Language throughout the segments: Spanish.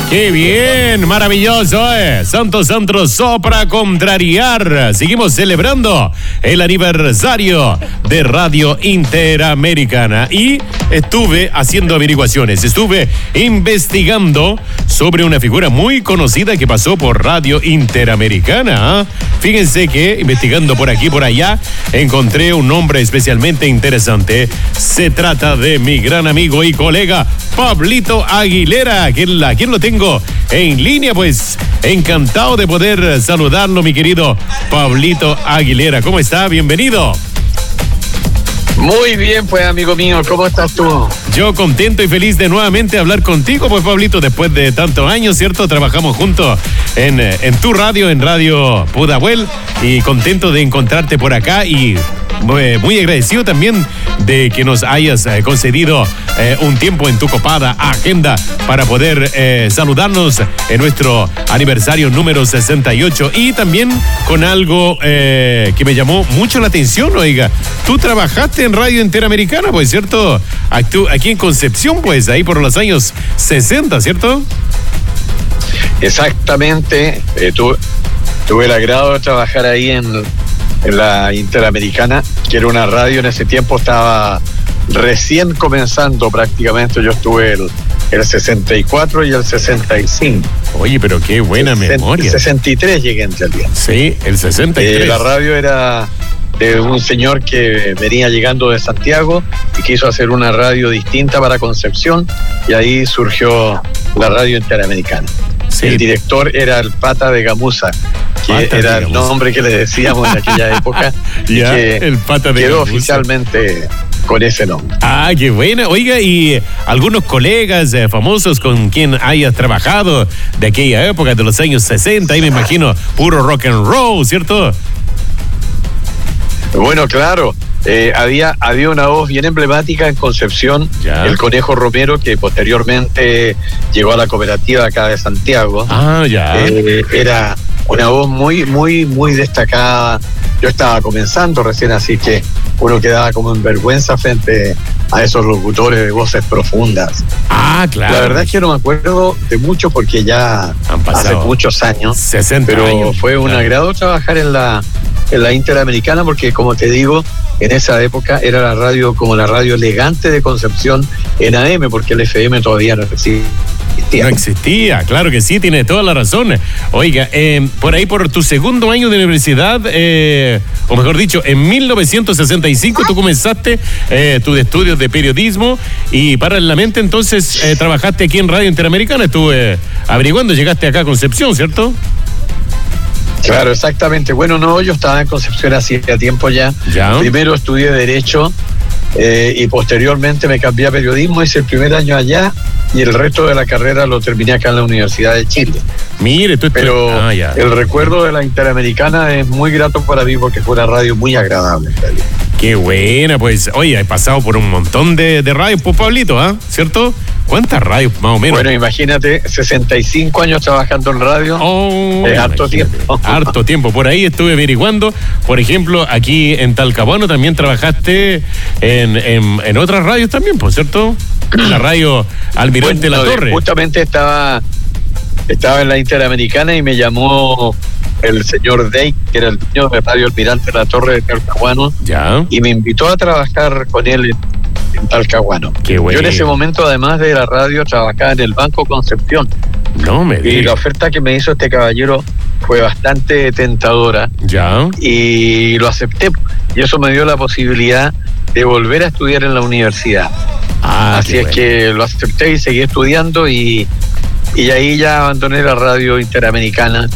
¡Qué bien! ¡Maravilloso! Santo sopra contrariar. Seguimos celebrando el aniversario de Radio Interamericana. Y estuve haciendo averiguaciones, estuve investigando sobre una figura muy conocida que pasó por Radio Interamericana. Fíjense que investigando por aquí, por allá, encontré un nombre especialmente interesante. Se trata de mi gran amigo y colega Pablito Aguilera. ¿Quién lo tengo en línea? Pues encantado de poder saludarlo, mi querido Pablito Aguilera. ¿Cómo está? Bienvenido. Muy bien, pues, amigo mío, ¿cómo estás tú? Yo contento y feliz de nuevamente hablar contigo, pues, Pablito, después de tantos años, ¿cierto? Trabajamos juntos en tu radio, en Radio Pudahuel, y contento de encontrarte por acá y muy agradecido también de que nos hayas concedido un tiempo en tu copada agenda para poder saludarnos en nuestro aniversario número 68, y también con algo que me llamó mucho la atención. Oiga, tú trabajaste en Radio Interamericana, pues, ¿cierto? Aquí en Concepción, pues, ahí por los años 60, ¿cierto? Exactamente, tuve el agrado de trabajar ahí en la Interamericana, que era una radio en ese tiempo, estaba recién comenzando prácticamente. Yo estuve el 64 y el 65. Oye, pero qué buena memoria. El 63 llegué en realidad. Sí, el 63. La radio era de un señor que venía llegando de Santiago y quiso hacer una radio distinta para Concepción, y ahí surgió la Radio Interamericana. Sí. El director era el Pata de Gamuza, que era el nombre que le decíamos en aquella época, y que el Pata de quedó Gamuza oficialmente con ese nombre. Ah, qué buena. Oiga, y algunos colegas famosos con quien hayas trabajado de aquella época, de los años 60, ahí me imagino puro rock and roll, ¿cierto? Bueno, claro. Había una voz bien emblemática en Concepción, el Conejo Romero, que posteriormente llegó a la cooperativa acá de Santiago. Era una voz muy destacada. Yo estaba comenzando recién, así que uno quedaba como en vergüenza frente a esos locutores de voces profundas. Claro. La verdad es que no me acuerdo de mucho porque ya han pasado hace muchos años. 60 pero años. Fue un agrado trabajar en la Interamericana, porque, como te digo, en esa época era la radio como la radio elegante de Concepción en AM, porque el FM todavía no existía. No existía, claro que sí, tiene toda la razón. Oiga, por ahí por tu segundo año de universidad, o mejor dicho, en 1965 tú comenzaste tus estudios de periodismo, y paralelamente entonces trabajaste aquí en Radio Interamericana. Estuve averiguando, llegaste acá a Concepción, ¿cierto? Claro, exactamente. Bueno, no, yo estaba en Concepción hacía tiempo ya. Primero estudié Derecho y posteriormente me cambié a Periodismo. Hice el primer año allá y el resto de la carrera lo terminé acá en la Universidad de Chile. Mire, pero el recuerdo de la Interamericana es muy grato para mí, porque fue una radio muy agradable en realidad. Qué buena, pues. Oye, he pasado por un montón de radios, pues, Pablito, ¿cierto? ¿Cuántas radios, más o menos? Bueno, imagínate, 65 años trabajando en radio. Es harto tiempo. Harto tiempo. Por ahí estuve averiguando. Por ejemplo, aquí en Talcahuano también trabajaste en otras radios también, pues, ¿cierto? La radio Almirante La Torre. Justamente estaba en la Interamericana y me llamó el señor Dey, que era el dueño de Radio Almirante La Torre de Talcahuano, y me invitó a trabajar con él en Talcahuano. Qué bueno. Yo en ese momento, además de la radio, trabajaba en el Banco Concepción. No me digas. Y la oferta que me hizo este caballero fue bastante tentadora. Y lo acepté. Y eso me dio la posibilidad de volver a estudiar en la universidad. Así es que lo acepté y seguí estudiando, y ahí ya abandoné la Radio Interamericana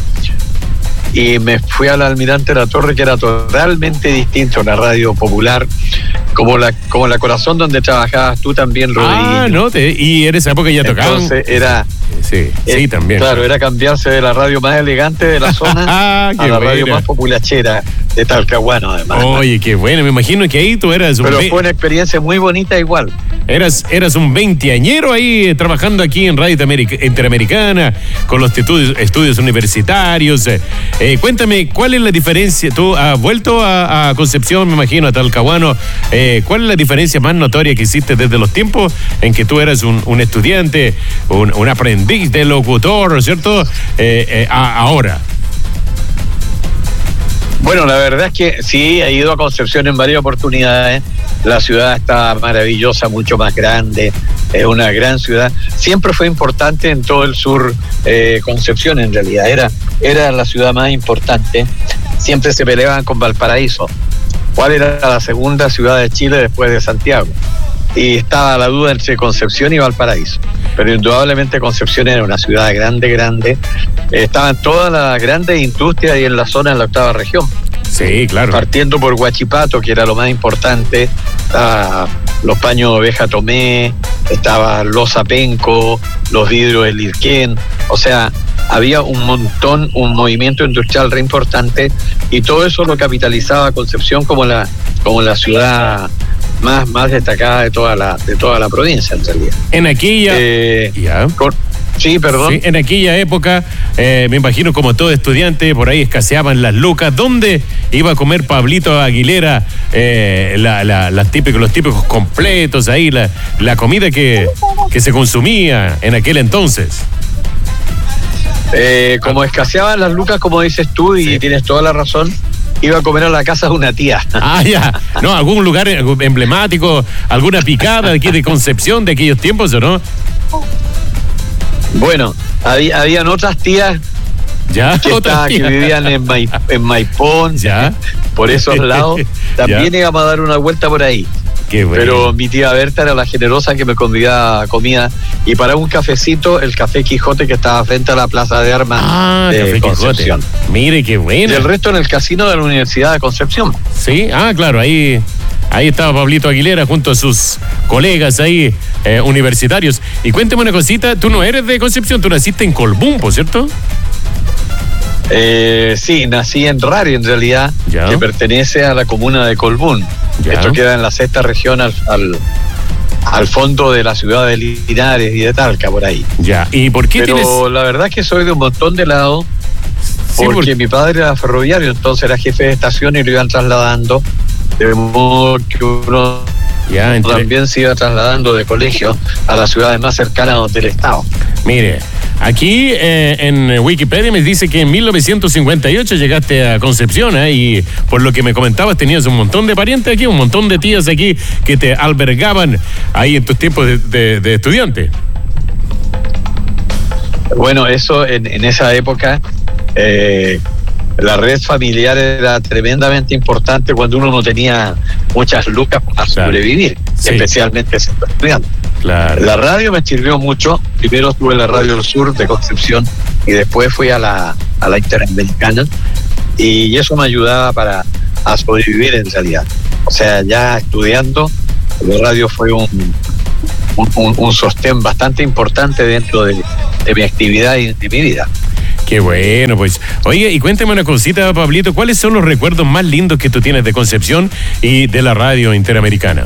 y me fui a la Almirante La Torre, que era totalmente distinto a una radio popular, como la Corazón, donde trabajabas tú también, Rodrigo. Y en esa época ya tocaban. Entonces era... Sí, también. Claro, era cambiarse de la radio más elegante de la zona a la radio más populachera de Talcahuano, además. Oye, qué bueno, me imagino que ahí tú eras Pero fue una experiencia muy bonita igual. Eras un veinteañero ahí trabajando aquí en Radio Interamericana con los estudios universitarios. Cuéntame, ¿cuál es la diferencia? Tú has vuelto a Concepción, me imagino, a Talcahuano. ¿Cuál es la diferencia más notoria que hiciste desde los tiempos en que tú eras un estudiante, un aprendiz de locutor, ¿cierto? Ahora. Bueno, la verdad es que sí, he ido a Concepción en varias oportunidades. La ciudad está maravillosa, mucho más grande, es una gran ciudad. Siempre fue importante en todo el sur, Concepción en realidad, era la ciudad más importante. Siempre se peleaban con Valparaíso. ¿Cuál era la segunda ciudad de Chile después de Santiago? Y estaba la duda entre Concepción y Valparaíso. Pero indudablemente Concepción era una ciudad grande. Estaban todas las grandes industrias ahí en la zona, en la octava región. Sí, claro. Partiendo por Huachipato, que era lo más importante, estaba los paños de oveja Tomé, estaba los Apenco, los vidrios del Lirquén. O sea, había un movimiento industrial re importante, y todo eso lo capitalizaba Concepción como la ciudad más destacada de toda la provincia, en realidad. En aquella... Sí, perdón. Sí, en aquella época, me imagino, como todo estudiante, por ahí escaseaban las lucas. ¿Dónde iba a comer Pablito Aguilera los típicos completos ahí, la comida que se consumía en aquel entonces? Como escaseaban las lucas, como dices tú, y sí, tienes toda la razón, iba a comer a la casa de una tía. Ya. No, algún lugar emblemático, alguna picada de aquí de Concepción de aquellos tiempos, ¿o no? Bueno, habían otras tías que vivían en Maipón, por esos lados. También íbamos a dar una vuelta por ahí. Qué bueno. Pero mi tía Berta era la generosa que me convidaba a comida, y para un cafecito, el Café Quijote, que estaba frente a la Plaza de Armas de Café Concepción. Quijote. Mire, qué bueno. Y el resto en el casino de la Universidad de Concepción. Sí, claro, ahí estaba Pablito Aguilera junto a sus colegas ahí, universitarios. Y cuéntame una cosita, tú no eres de Concepción, tú naciste en Colbún, ¿cierto? Sí, nací en Rari, en realidad, que pertenece a la comuna de Colbún. Esto queda en la sexta región, al fondo de la ciudad de Linares y de Talca, por ahí. ¿Y por qué Pero la verdad es que soy de un montón de lados, porque mi padre era ferroviario, entonces era jefe de estación y lo iban trasladando, de modo que uno también se iba trasladando de colegio a las ciudades más cercanas del estado. Mire, aquí en Wikipedia me dice que en 1958 llegaste a Concepción, y por lo que me comentabas tenías un montón de parientes aquí, un montón de tías aquí que te albergaban ahí en tus tiempos de estudiante. Bueno, eso en esa época, la red familiar era tremendamente importante cuando uno no tenía muchas lucas para sobrevivir, especialmente siendo estudiante. Claro. La radio me sirvió mucho. Primero estuve en la Radio del Sur de Concepción y después fui a la Interamericana, y eso me ayudaba a sobrevivir en realidad. O sea, ya estudiando, la radio fue un sostén bastante importante dentro de mi actividad y de mi vida. Qué bueno, pues. Oye, y cuéntame una cosita, Pablito, ¿cuáles son los recuerdos más lindos que tú tienes de Concepción y de la Radio Interamericana?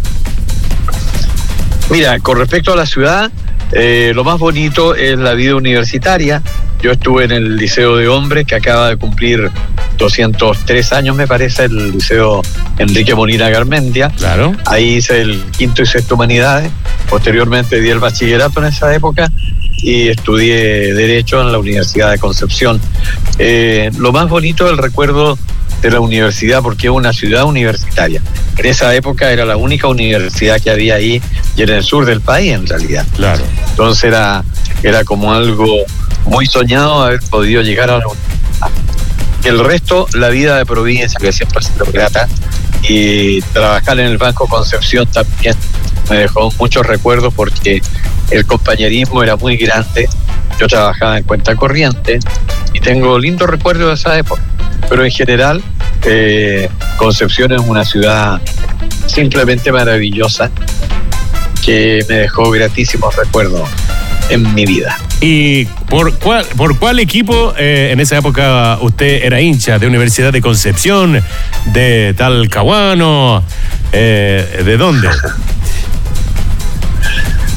Mira, con respecto a la ciudad, lo más bonito es la vida universitaria. Yo estuve en el Liceo de Hombres, que acaba de cumplir 203 años, me parece, el Liceo Enrique Molina Garmendia. Claro. Ahí hice el quinto y sexto Humanidades. Posteriormente di el bachillerato en esa época y estudié Derecho en la Universidad de Concepción. Lo más bonito es el recuerdo de la universidad, porque es una ciudad universitaria. En esa época era la única universidad que había ahí, y en el sur del país, en realidad. Claro. Entonces era como algo muy soñado haber podido llegar a la universidad. El resto, la vida de provincia, que siempre ha sido grata, y trabajar en el Banco Concepción también me dejó muchos recuerdos, porque el compañerismo era muy grande. Yo trabajaba en cuenta corriente y tengo lindos recuerdos de esa época. Pero en general, Concepción es una ciudad simplemente maravillosa, que me dejó gratísimos recuerdos en mi vida. ¿Y por cuál equipo en esa época usted era hincha? ¿De Universidad de Concepción? ¿De Talcahuano? ¿De dónde?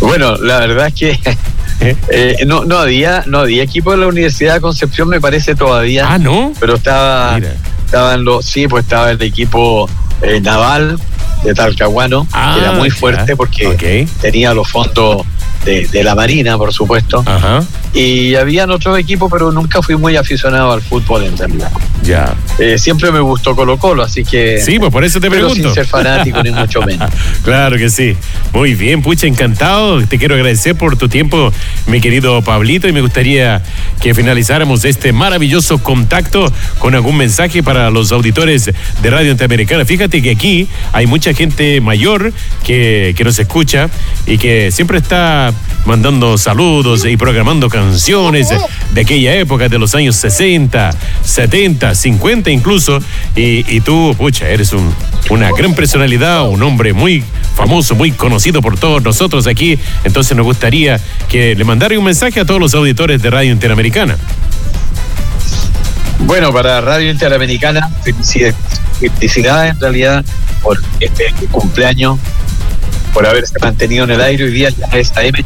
Bueno, la verdad es que no había equipo en la Universidad de Concepción, me parece todavía. Ah, ¿no? Pero estaba el equipo naval de Talcahuano, que era muy fuerte porque tenía los fondos de la Marina, por supuesto. Ajá. Y habían otros equipos, pero nunca fui muy aficionado al fútbol en realidad. Ya. Siempre me gustó Colo-Colo, así que... Sí, pues por eso te pregunto. Sin ser fanático, ni mucho menos. Claro que sí. Muy bien, pucha, encantado. Te quiero agradecer por tu tiempo, mi querido Pablito, y me gustaría que finalizáramos este maravilloso contacto con algún mensaje para los auditores de Radio Interamericana. Fíjate que aquí hay mucha gente mayor que nos escucha y que siempre está mandando saludos y programando canciones de aquella época, de los años 60, 70, 50 incluso, y tú, pucha, eres una gran personalidad, un hombre muy famoso, muy conocido por todos nosotros aquí, entonces nos gustaría que le mandara un mensaje a todos los auditores de Radio Interamericana. Bueno, para Radio Interamericana, felicidades en realidad por este cumpleaños, por haberse mantenido en el aire. Hoy día ya es AM.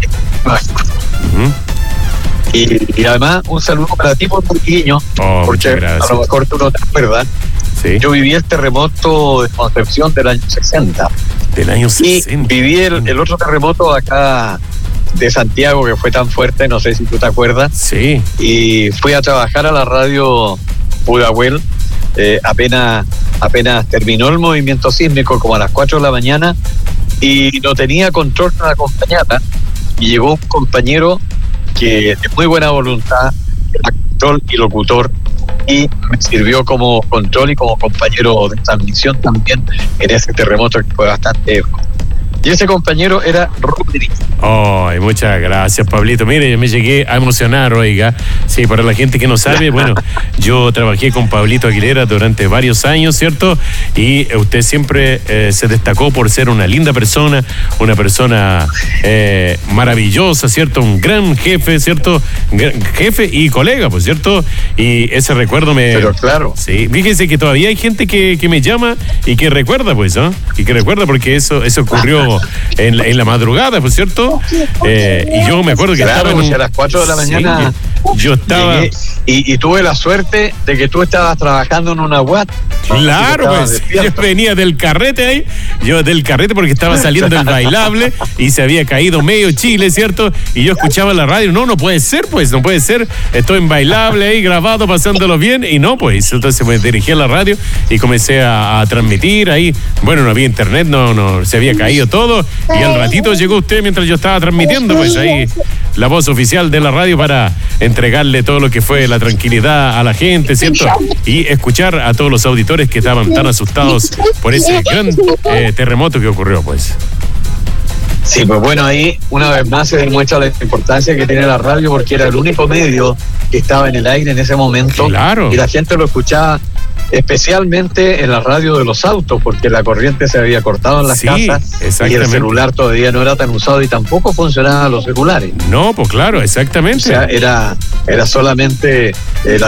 Y además un saludo para ti por Turquiño, porque a lo mejor tú no te acuerdas. Sí. Yo viví el terremoto de Concepción del año 60. Del año 60. Y viví el otro terremoto acá de Santiago, que fue tan fuerte, no sé si tú te acuerdas. Sí. Y fui a trabajar a la radio Pudahuel, apenas terminó el movimiento sísmico, como a las 4 de la mañana, y no tenía control para acompañarla, y llegó un compañero que de muy buena voluntad, era control y locutor, y me sirvió como control y como compañero de transmisión también en ese terremoto que fue bastante... Y ese compañero era Rodríguez. Ay, muchas gracias, Pablito. Mire, yo me llegué a emocionar, oiga. Sí, para la gente que no sabe, bueno, yo trabajé con Pablito Aguilera durante varios años, ¿cierto? Y usted siempre se destacó por ser una linda persona, una persona maravillosa, ¿cierto? Un gran jefe, ¿cierto? Jefe y colega, pues, ¿cierto? Y ese recuerdo me... Pero claro. Sí, fíjese que todavía hay gente que me llama y que recuerda, pues, ¿no? Y que recuerda porque eso ocurrió en la madrugada, pues, ¿cierto? Y yo me acuerdo que claro, estaba a las 4 de la mañana. Yo estaba... Y tuve la suerte de que tú estabas trabajando en una UAT. Claro, pues, yo venía del carrete ahí, porque estaba saliendo el bailable y se había caído medio Chile, ¿cierto? Y yo escuchaba la radio, no puede ser, pues, no puede ser, estoy en bailable ahí grabado, pasándolo bien, y no, pues, entonces me dirigí a la radio y comencé a transmitir ahí, bueno, no había internet, no, se había caído todo, y al ratito llegó usted mientras yo estaba transmitiendo, pues, ahí, la voz oficial de la radio para entregarle todo lo que fue la tranquilidad a la gente, ¿cierto? Y escuchar a todos los auditores que estaban tan asustados por ese gran terremoto que ocurrió, pues. Sí, pues bueno, ahí una vez más se demuestra la importancia que tiene la radio, porque era el único medio que estaba en el aire en ese momento. Claro. Y la gente lo escuchaba especialmente en la radio de los autos, porque la corriente se había cortado en las casas y el celular todavía no era tan usado y tampoco funcionaban los celulares. No, pues claro, exactamente. O sea, era solamente la